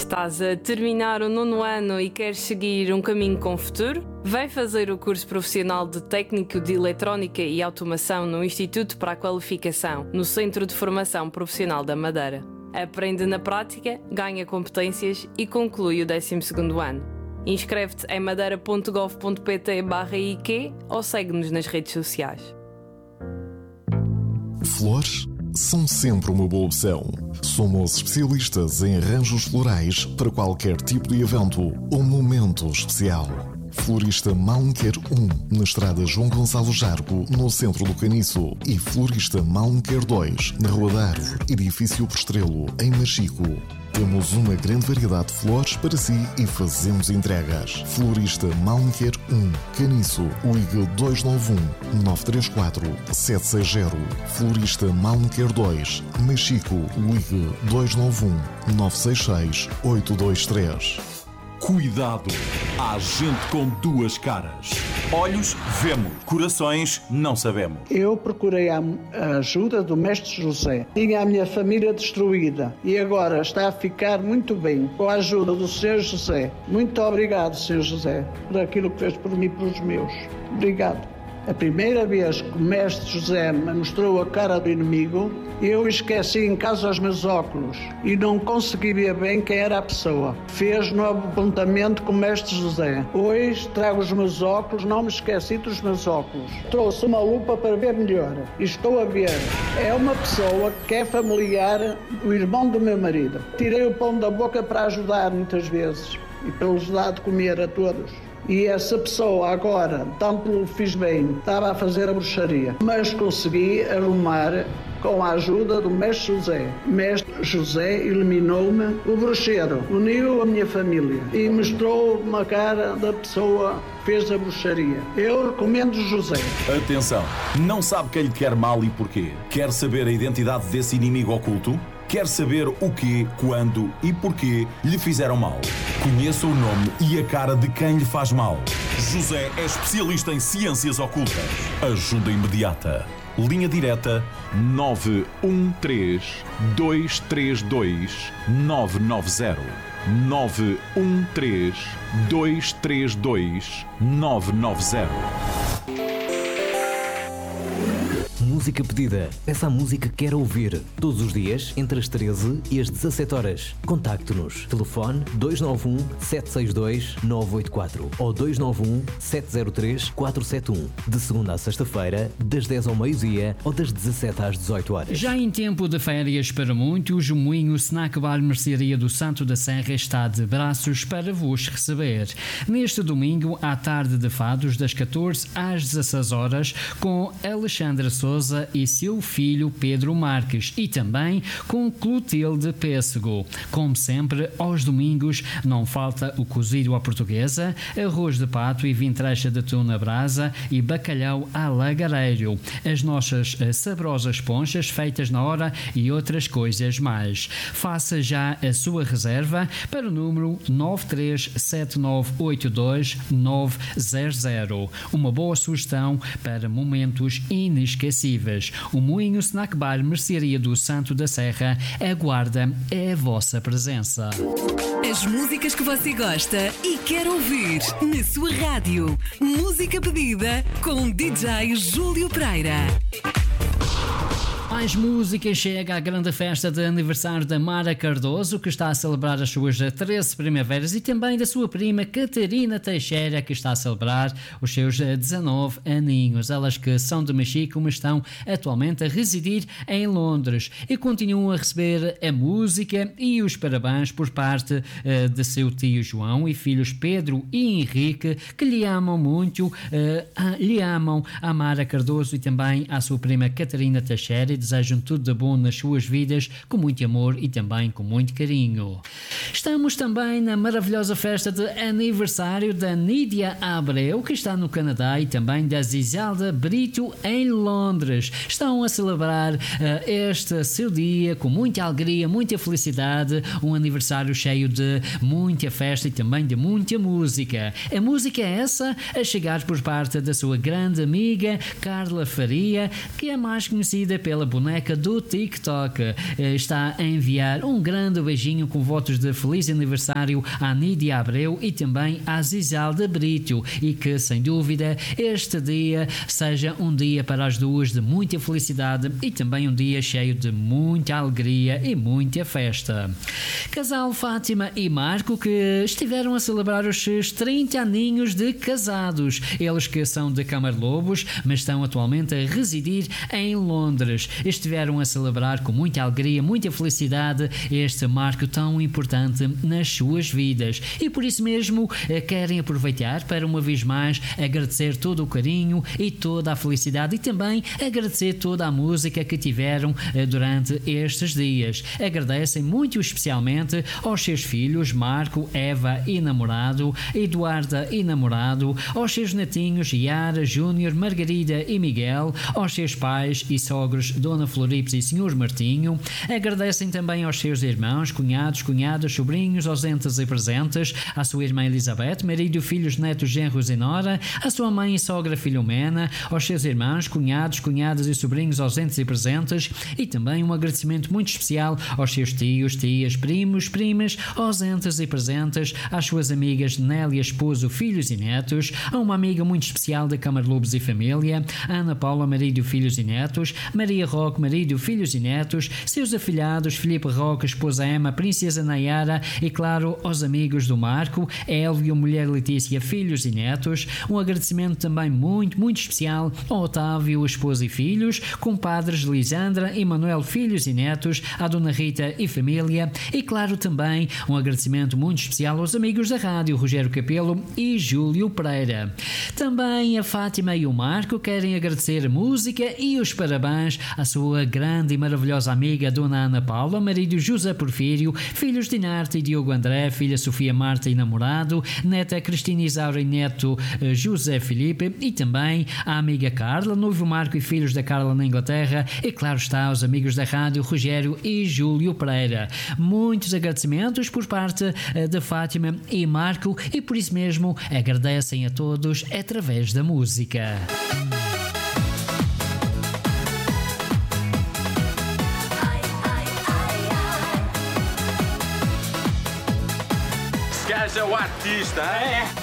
Estás a terminar o 9º ano e queres seguir um caminho com futuro? Vem fazer o curso profissional de Técnico de Eletrónica e Automação no Instituto para a Qualificação, no Centro de Formação Profissional da Madeira. Aprende na prática, ganha competências e conclui o 12º ano. Inscreve-te em madeira.gov.pt/IQ ou segue-nos nas redes sociais. Flores são sempre uma boa opção. Somos especialistas em arranjos florais para qualquer tipo de evento ou momento especial. Florista Malmequer 1, na estrada João Gonçalo Jargo, no centro do Caniço, e Florista Malmequer 2, na Rua da Árvore, edifício Postrelo, em Machico. Temos uma grande variedade de flores para si e fazemos entregas. Florista Malmequer 1, Caniço, ligue 291-934-760. Florista Malmequer 2, Machico, ligue 291-966-823. Cuidado! Há gente com duas caras. Olhos, vemos. Corações, não sabemos. Eu procurei a ajuda do Mestre José. Tinha a minha família destruída e agora está a ficar muito bem com a ajuda do Sr. José. Muito obrigado, Sr. José, por aquilo que fez por mim e pelos meus. Obrigado. A primeira vez que o Mestre José me mostrou a cara do inimigo, eu esqueci em casa os meus óculos e não consegui ver bem quem era a pessoa. Fez novo apontamento com o Mestre José. Hoje trago os meus óculos, não me esqueci dos meus óculos. Trouxe uma lupa para ver melhor e estou a ver. É uma pessoa que é familiar do irmão do meu marido. Tirei o pão da boca para ajudar muitas vezes e para lhes dar de comer a todos. E essa pessoa agora, tanto lhe fiz bem, estava a fazer a bruxaria, mas consegui arrumar com a ajuda do Mestre José. Mestre José eliminou-me o bruxeiro, uniu a minha família e mostrou uma cara da pessoa que fez a bruxaria. Eu recomendo José. Atenção, não sabe quem lhe quer mal e porquê? Quer saber a identidade desse inimigo oculto? Quer saber o quê, quando e porquê lhe fizeram mal? Conheça o nome e a cara de quem lhe faz mal. José é especialista em ciências ocultas. Ajuda imediata. Linha direta 913-232-990. 913-232-990. Música pedida. Peça a música que quer ouvir. Todos os dias, entre as 13 e as 17 horas. Contacte-nos. Telefone 291-762-984 ou 291-703-471. De segunda a sexta-feira, das 10 ao meio-dia ou das 17 às 18 horas. Já em tempo de férias para muitos, o Moinho Snack Bar Mercearia do Santo da Serra está de braços para vos receber. Neste domingo, à tarde de fados, das 14 às 16 horas, com Alexandra Souza e seu filho Pedro Marques e também com Clotilde Pêssego. Como sempre, aos domingos não falta o cozido à portuguesa, arroz de pato e vintrecha de atum na brasa e bacalhau à lagareiro. As nossas saborosas ponchas feitas na hora e outras coisas mais. Faça já a sua reserva para o número 937982900. Uma boa sugestão para momentos inesquecíveis. O Moinho Snack Bar Mercearia do Santo da Serra aguarda a vossa presença. As músicas que você gosta e quer ouvir na sua rádio. Música pedida com DJ Júlio Pereira. Mais música. Chega à grande festa de aniversário da Mara Cardoso, que está a celebrar as suas 13 primaveras, e também da sua prima Catarina Teixeira, que está a celebrar os seus 19 aninhos. Elas que são de Machico, mas estão atualmente a residir em Londres e continuam a receber a música e os parabéns por parte de seu tio João e filhos Pedro e Henrique, que lhe amam muito, lhe amam a Mara Cardoso e também à sua prima Catarina Teixeira, e desejam tudo de bom nas suas vidas, com muito amor e também com muito carinho. Estamos também na maravilhosa festa de aniversário da Nídia Abreu, que está no Canadá, e também da Zizelda Brito em Londres. Estão a celebrar este seu dia com muita alegria, muita felicidade, um aniversário cheio de muita festa e também de muita música. A música é essa, a chegar por parte da sua grande amiga Carla Faria, que é mais conhecida pela boneca do TikTok. Está a enviar um grande beijinho com votos de feliz aniversário à Nídia Abreu e também à Zisalda Brito, e que, sem dúvida, este dia seja um dia para as duas de muita felicidade e também um dia cheio de muita alegria e muita festa. Casal Fátima e Marco, que estiveram a celebrar os seus 30 aninhos de casados. Eles que são de Camarlobos, mas estão atualmente a residir em Londres. Estiveram a celebrar com muita alegria, muita felicidade este marco tão importante nas suas vidas. E por isso mesmo querem aproveitar para uma vez mais agradecer todo o carinho e toda a felicidade e também agradecer toda a música que tiveram durante estes dias. Agradecem muito especialmente aos seus filhos Marco, Eva e namorado, Eduarda e namorado, aos seus netinhos Yara, Júnior, Margarida e Miguel, aos seus pais e sogros Dona Floripes e Senhor Martinho. Agradecem também aos seus irmãos, cunhados, cunhadas, sobrinhos, ausentes e presentes, à sua irmã Elizabeth, marido, filhos, netos, genros e nora, à sua mãe e sogra Filomena, aos seus irmãos, cunhados, cunhadas e sobrinhos ausentes e presentes, e também um agradecimento muito especial aos seus tios, tias, primos, primas, ausentes e presentes, às suas amigas Nélia, esposo, filhos e netos, a uma amiga muito especial da Camarlobos e família, Ana Paula, marido, filhos e netos, Maria Roque, marido, filhos e netos, seus afilhados Filipe Roque, esposa Emma, princesa Nayara e, claro, aos amigos do Marco, Elvio, mulher Letícia, filhos e netos. Um agradecimento também muito, muito especial ao Otávio, esposa e filhos, compadres Lisandra e Manuel, filhos e netos, à Dona Rita e família e, claro, também um agradecimento muito especial aos amigos da rádio, Rogério Capelo e Júlio Pereira. Também a Fátima e o Marco querem agradecer a música e os parabéns à sua grande e maravilhosa amiga Dona Ana Paula, marido José Porfírio, filhos Dinarte e Diogo André, filha Sofia Marta e namorado, neta Cristina Isaura e neto José Filipe, e também a amiga Carla, noivo Marco e filhos da Carla na Inglaterra, e claro está aos amigos da rádio, Rogério e Júlio Pereira. Muitos agradecimentos por parte da Fátima e Marco, e por isso mesmo agradecem a todos através da música. Esse gajo é o artista, é?